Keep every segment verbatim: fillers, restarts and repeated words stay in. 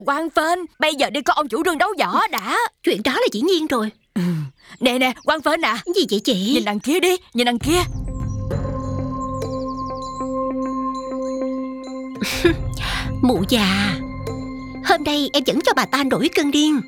Quang Phên, bây giờ đi coi ông chủ rương đấu võ đã. Chuyện đó là dĩ nhiên rồi. ừ. Nè nè Quang Phên à. Gì vậy chị? Nhìn đằng kia đi, nhìn đằng kia. Mụ già, hôm nay em vẫn cho bà ta nổi cơn điên.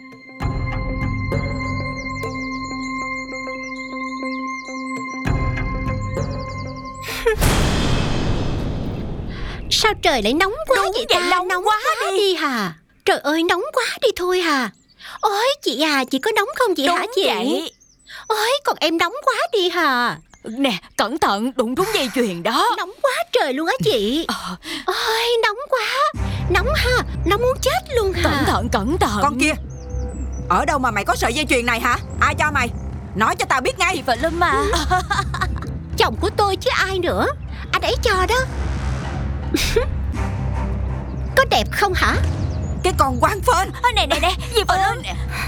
Sao trời lại nóng quá? Đúng vậy vậy, ta? nóng Nóng quá quá đi. đi hà. Trời ơi, nóng quá đi thôi hà. Ôi chị à, chị có nóng không vậy Đúng hả chị? vậy. Ôi còn em nóng quá đi hà. Nè cẩn thận, đụng trúng dây chuyền đó. Nóng quá trời luôn á chị. ờ. Ôi nóng quá. Nóng ha, nóng muốn chết luôn hả? Cẩn thận, cẩn thận. Con kia, ở đâu mà mày có sợi dây chuyền này hả? Ai cho mày? Nói cho tao biết ngay. Chị Vợ Lâm mà. Chồng của tôi chứ ai nữa. Anh ấy cho đó. Có đẹp không hả? Cái con Quang Phên. Nè nè nè, dì Vợ Lâm.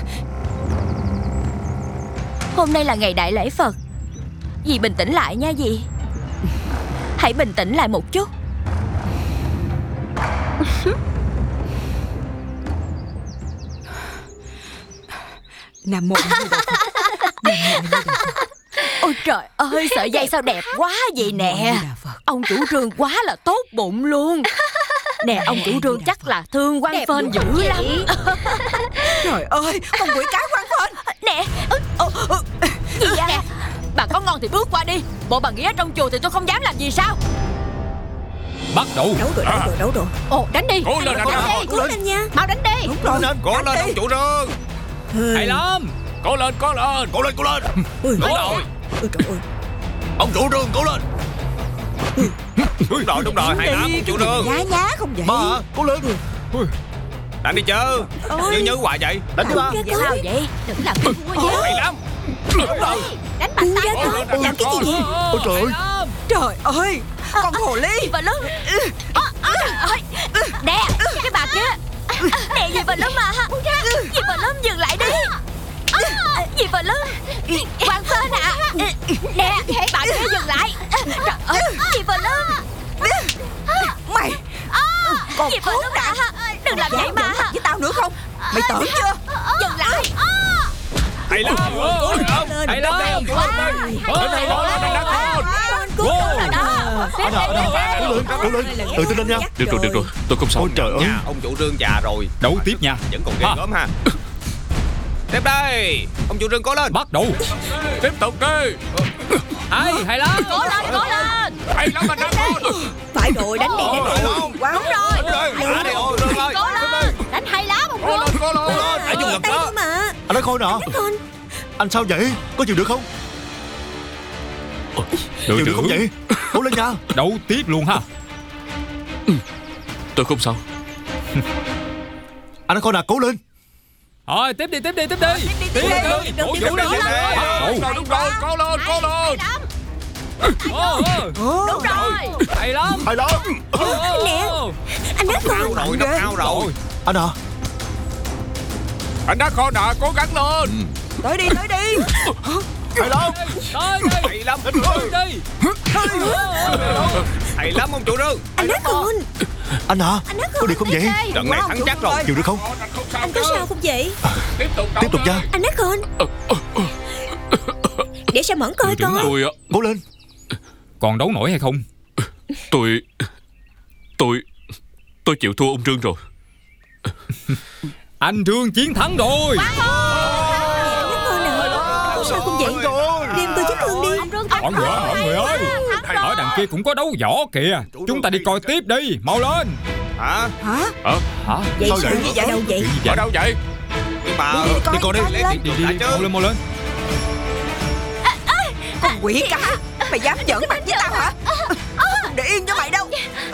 Hôm nay là ngày đại lễ Phật. Dì bình tĩnh lại nha dì. Hãy bình tĩnh lại một chút. Nam mô A Di Đà Phật. Nam mô A Di Đà Phật. Ôi trời ơi, sợi dây sao đẹp quá vậy nè. Ông chủ rương quá là tốt bụng luôn. Nè ông chủ rương chắc là thương Quang Phên dữ lắm. Trời ơi, con quỷ cái Quang Phên. Nè. Gì vậy? Bà có ngon thì bước qua đi. Bộ bà nghĩ ở trong chùa thì tôi không dám làm gì sao? Bắt đầu. Đấu rồi, đấu rồi, đấu rồi. Ồ đánh đi. Cố lên, Đánh đánh đi, đi. cố lên nha. Mau đánh đi. Đúng rồi. Cố lên ông chủ rương. Hay lắm. Cố lên, cố lên. Cố lên, cố lên. Đúng rồi. Ôi trời ơi. Ông chủ rương cố lên. Đúng rồi, đúng rồi. Hay lắm ông chủ rương. Nhá nhá không vậy. Ba hả? Cố lên. Đánh đi chứ. Như như hoài vậy. Đánh đi ba. Sao vậy? Đừng làm cái thua nha. Hay lắm. Đúng rồi. Đánh bà ta. Làm cái gì vậy? Ôi trời ơi. Trời ơi, con hồ ly. Vợ Lâm. Nè, cái bà kia. Nè dì Vợ Lâm mà. Dì Vợ Lâm dừng lại đi. Dì Vợ Lâm. Quang Phên à. Nè, bà kia dừng lại. Trời ơi, dì Vợ Lâm. Mày. Con Dì Vợ Lâm à. Đừng làm vậy mà. với tao nữa không? Mày tưởng chưa? Dừng lại. Hay lắm. Hay lắm. Lên đây, lên đây, lên đây con. Anh à, anh à, cố lên, cố lên, tự tin lên nha. Được rồi, được rồi, tôi không sao. Ôi trời ơi. Nhà ông chủ rương già rồi. Đấu tiếp nha. Vẫn còn ghê gớm ha. Tiếp đây. Ông chủ rương cố lên. Bắt đầu. Tiếp tục đi. Hay, hay lắm. Cố lên, cố lên. Hay lắm anh đánh con. Phải rồi, đánh đi, đánh đi. Quá Đúng rồi. Đá đi ông chủ rương ơi. Cố lên. Đánh hay lắm ông Cố lên, Rương. cố lên. Hãy dùng lực đó. Anh nói khôi nè. Anh sao vậy? Có chịu được không? Đội Chịu được không trưởng, vậy? Cố lên nha. Đấu tiếp luôn ha. tôi không sao. Anh nói khôi nè, cố lên. Rồi tiếp đi, tiếp đi, tiếp đi. Tiếp đi. Cổ vũ đi. Đúng rồi, đúng rồi. Cố lên, cố lên. Đúng rồi. Hay lắm. Hay lắm. Nè, anh nói Cao rồi, nó cao rồi. Anh à, Anh đã khó nè, cố gắng lên. Tới đi, tới đi. hay lắm. Tới đi. Hay lắm. Tới đi. Hay lắm ông chủ rương. Anh nói khôn. Anh à, có được không vậy? Trận này thắng chắc rồi. Chịu được không? Anh có sao không vậy? Tiếp tục Tiếp tục nha. Anh nói khôn. Để xem mẫn coi coi. Tôi á, Cố lên. còn đấu nổi hay không? tôi tôi tôi chịu thua ông Trương rồi. Anh Trương chiến thắng rồi. Sao không vậy? Đem tôi chích thương đi. Mọi người ơi, mọi người ơi, ở đằng kia cũng có đấu võ kìa. Chúng ta đi coi tiếp đi, mau lên. Hả? Hả? Hả? Hả? Vậy Sao sao vậy? gì vậy? Đâu vậy? Ở đâu vậy? Nhưng mà Đi coi, đi coi đi, coi lên. đi đi, đi mau lên mau lên. Con quỷ cái. Mày dám giỡn mặt với tao hả? Không để yên cho mày đâu.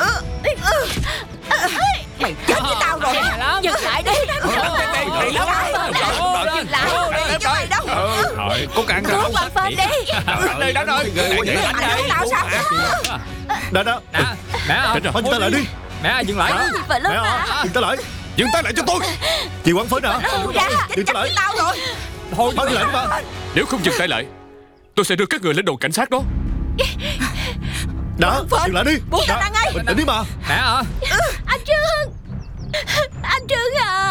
Mày chết với tao rồi. Dừng lại đi. Hay lắm. Dừng lại. Để cho mày đâu. Thôi, cố gắng Cứu Quang Phên đi. Đánh đi, đánh ơi. Mày đánh tao sao? Đã đã. Nè, mẹ à. Thôi dừng tay lại đi. Mẹ dừng lại. Vợ Lâm Mẹ à. à, dừng tay lại. Dừng tay lại cho tôi. Chị Quang Phên hả? Dừng tay lại. Tao rồi. Thôi, Thôi dừng lại đi ba. Nếu không dừng tay lại, tôi sẽ đưa các người lên đồn cảnh sát đó. Đã, dừng lại đi. Buông tao Đã, ra ngay. bình tĩnh đi mà. mẹ à. Anh Trương. Anh Trương à.